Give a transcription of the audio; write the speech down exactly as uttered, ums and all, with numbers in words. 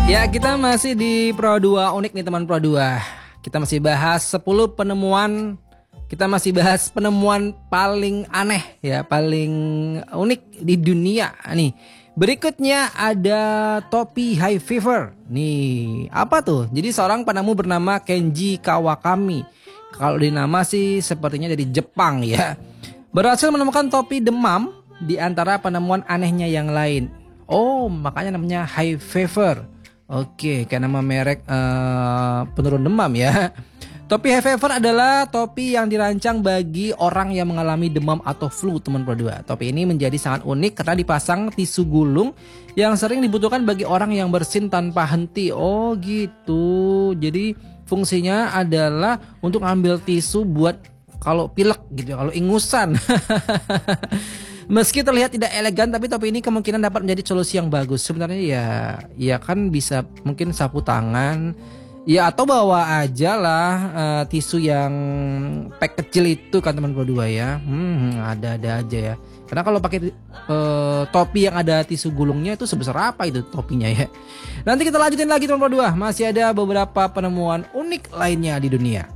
Ya, kita masih di Pro dua unik nih teman Pro dua. Kita masih bahas sepuluh penemuan. Kita masih bahas penemuan paling aneh ya, paling unik di dunia nih. Berikutnya ada topi high fever. Nih, apa tuh? Jadi seorang penemu bernama Kenji Kawakami. Kalau di nama sih sepertinya dari Jepang ya. Berhasil menemukan topi demam di antara penemuan anehnya yang lain. Oh, makanya namanya high fever. Oke, kayak nama merek uh, penurun demam ya. Topi high fever adalah topi yang dirancang bagi orang yang mengalami demam atau flu, teman Pro dua. Topi ini menjadi sangat unik karena dipasang tisu gulung yang sering dibutuhkan bagi orang yang bersin tanpa henti. Oh gitu. Jadi fungsinya adalah untuk ambil tisu buat kalau pilek gitu, kalau ingusan. Meski terlihat tidak elegan, tapi topi ini kemungkinan dapat menjadi solusi yang bagus. Sebenarnya ya, ya kan bisa mungkin sapu tangan, ya atau bawa aja lah uh, tisu yang pack kecil itu kan teman Pro dua ya. Hmm, ada-ada aja ya. Karena kalau pakai uh, topi yang ada tisu gulungnya itu sebesar apa itu topinya ya. Nanti kita lanjutin lagi teman Pro dua. Masih ada beberapa penemuan unik lainnya di dunia.